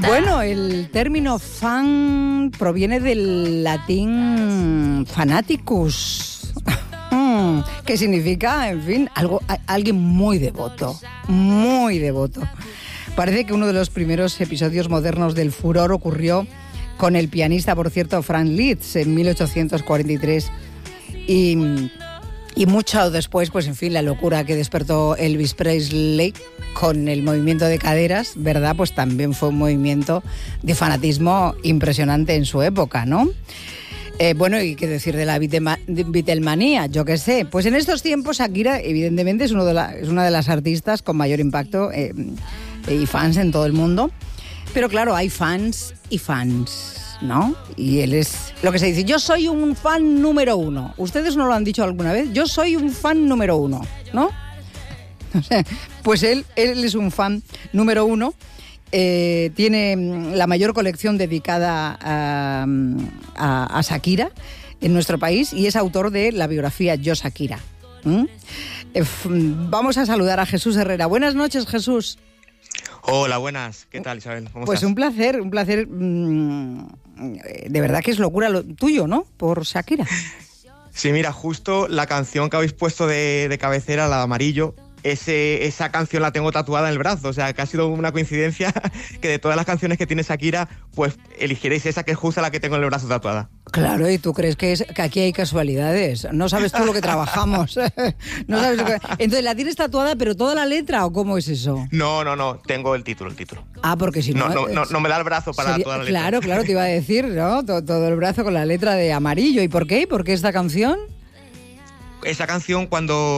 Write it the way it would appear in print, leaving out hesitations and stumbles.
Bueno, el término fan proviene del latín fanaticus, que significa, en fin, alguien muy devoto, muy devoto. Parece que uno de los primeros episodios modernos del furor ocurrió con el pianista, por cierto, Franz Liszt, en 1843. Y mucho después, pues en fin, la locura que despertó Elvis Presley con el movimiento de caderas, ¿verdad? Pues también fue un movimiento de fanatismo impresionante en su época, ¿no? Bueno, y qué decir de la Beatlemanía, yo qué sé. Pues en estos tiempos Shakira, evidentemente, es una de las artistas con mayor impacto y fans en todo el mundo. Pero claro, hay fans y fans, ¿no? Y él es lo que se dice, yo soy un fan número 1. ¿Ustedes no lo han dicho alguna vez? Yo soy un fan número 1, ¿no? Pues él es un fan número 1. Tiene la mayor colección dedicada a Shakira en nuestro país y es autor de la biografía Yo Shakira. Vamos a saludar a Jesús Herrera. Buenas noches, Jesús. Hola, buenas. ¿Qué tal, Isabel? ¿Cómo pues estás? un placer. De verdad que es locura lo tuyo, ¿no? Por Shakira. Sí, mira, justo la canción que habéis puesto de cabecera, la de Amarillo, esa canción la tengo tatuada en el brazo. O sea, que ha sido una coincidencia que de todas las canciones que tiene Shakira, pues eligierais esa que es justo la que tengo en el brazo tatuada. Claro, y tú crees que aquí hay casualidades. No sabes tú lo que trabajamos. No sabes Entonces, ¿la tienes tatuada, pero toda la letra o cómo es eso? No, tengo el título. Ah, porque si no... No me da el brazo para toda la letra. Claro, te iba a decir, ¿no? Todo el brazo con la letra de Amarillo. ¿Y por qué? ¿Por qué esta canción? Esa canción, cuando